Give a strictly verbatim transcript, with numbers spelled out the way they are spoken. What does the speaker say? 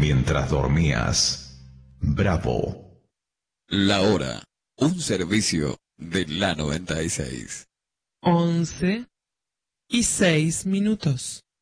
mientras dormías. Bravo. La hora, un servicio de la noventa y seis. Once y seis minutos.